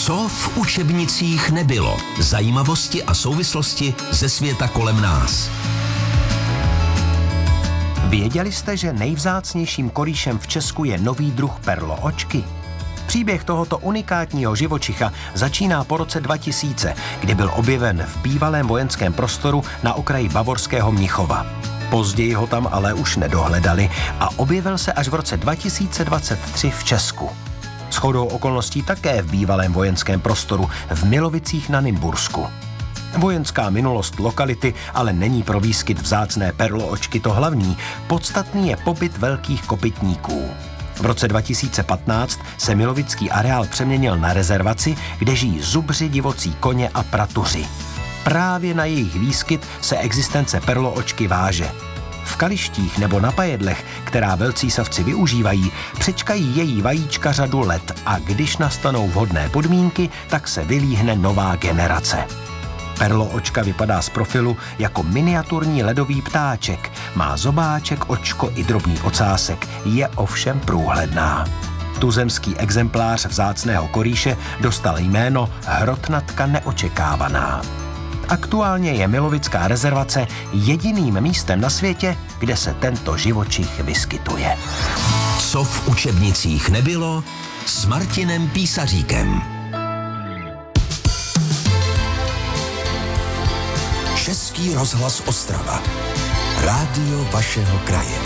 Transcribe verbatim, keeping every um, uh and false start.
Co v učebnicích nebylo? Zajímavosti a souvislosti ze světa kolem nás. Věděli jste, že nejvzácnějším korýšem v Česku je nový druh perloočky? Příběh tohoto unikátního živočicha začíná po roce dva tisíce, kdy byl objeven v bývalém vojenském prostoru na okraji bavorského Mnichova. Později ho tam ale už nedohledali a objevil se až v roce dva tisíce dvacet tři v Česku. Shodou okolností také v bývalém vojenském prostoru v Milovicích na Nymbursku. Vojenská minulost lokality ale není pro výskyt vzácné perloočky to hlavní, podstatný je pobyt velkých kopytníků. V roce dva tisíce patnáct se milovický areál přeměnil na rezervaci, kde žijí zubři, divocí koně a pratuři. Právě na jejich výskyt se existence perloočky váže. V kalištích nebo na pajedlech, která velcí savci využívají, přečkají její vajíčka řadu let a když nastanou vhodné podmínky, tak se vylíhne nová generace. Perloočka vypadá z profilu jako miniaturní ledový ptáček, má zobáček, očko i drobný ocásek, je ovšem průhledná. Tuzemský exemplář vzácného korýše dostal jméno hrotnatka neočekávaná. Aktuálně je Milovická rezervace jediným místem na světě, kde se tento živočich vyskytuje. Co v učebnicích nebylo s Martinem Písaříkem. Český rozhlas Ostrava. Rádio vašeho kraje.